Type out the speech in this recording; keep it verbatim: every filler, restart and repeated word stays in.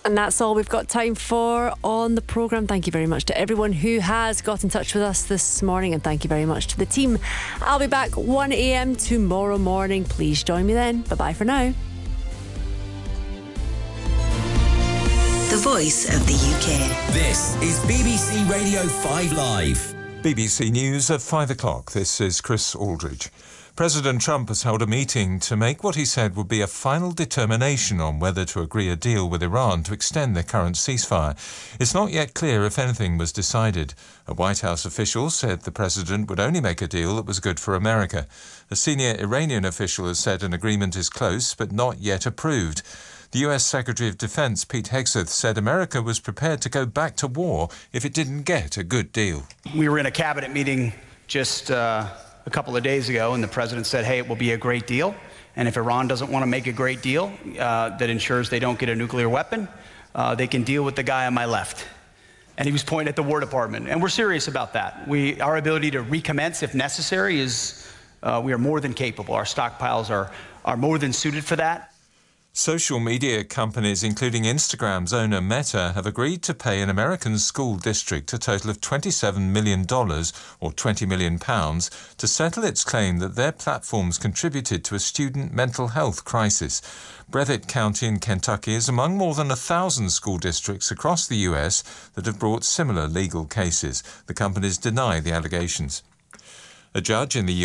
And that's all we've got time for on the programme. Thank you very much to everyone who has got in touch with us this morning, and thank you very much to the team. I'll be back one a.m. tomorrow morning. Please join me then. Bye-bye for now. The voice of the U K. This is B B C Radio five Live. B B C News at five o'clock. This is Chris Aldridge. President Trump has held a meeting to make what he said would be a final determination on whether to agree a deal with Iran to extend their current ceasefire. It's not yet clear if anything was decided. A White House official said the president would only make a deal that was good for America. A senior Iranian official has said an agreement is close but not yet approved. The U S Secretary of Defense, Pete Hegseth, said America was prepared to go back to war if it didn't get a good deal. We were in a cabinet meeting just uh, a couple of days ago, and the president said, hey, it will be a great deal. And if Iran doesn't want to make a great deal uh, that ensures they don't get a nuclear weapon, uh, they can deal with the guy on my left. And he was pointing at the War Department. And we're serious about that. We, our ability to recommence if necessary is, uh, we are more than capable. Our stockpiles are, are more than suited for that. Social media companies, including Instagram's owner Meta, have agreed to pay an American school district a total of twenty-seven million dollars, or twenty million pounds, to settle its claim that their platforms contributed to a student mental health crisis. Breathitt County in Kentucky is among more than a thousand school districts across the U S that have brought similar legal cases. The companies deny the allegations. A judge in the U S